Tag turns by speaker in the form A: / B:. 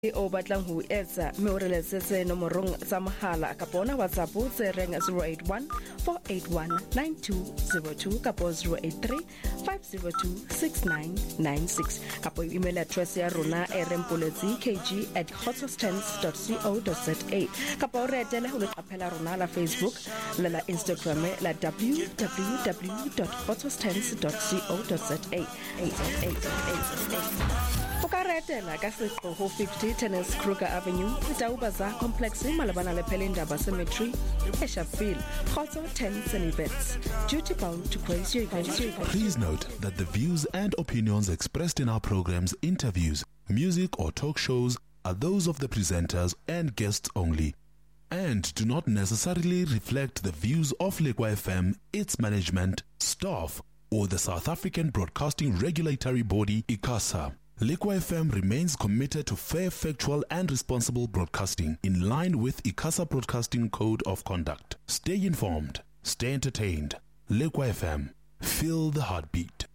A: o batlang ho etsa mme o re letsetse nomorong tsa mohala ka bona WhatsApp tse reng 081 481 9202 kapo 083 502 6996 kapo email address ya rona rmpoletsi@hotstance.co.za kapo re etele ho leqaphela rona la Facebook le la Instagram la www.hotstance.co.za. Okaretela ka setlo ho 50 Tennis Kruger Avenue, Taubaza Complex malabana le Pelindaba Cemetery, Eshaville, Khotso 10 Senibets. Duty bound to praise you.
B: Please note that the views and opinions expressed in our programs, interviews, music or talk shows are those of the presenters and guests only, and do not necessarily reflect the views of Lekwa FM, its management, staff, or the South African Broadcasting Regulatory Body, ICASA. Lekwa FM remains committed to fair, factual and responsible broadcasting in line with ICASA Broadcasting Code of Conduct. Stay informed, stay entertained. Lekwa FM, feel the heartbeat.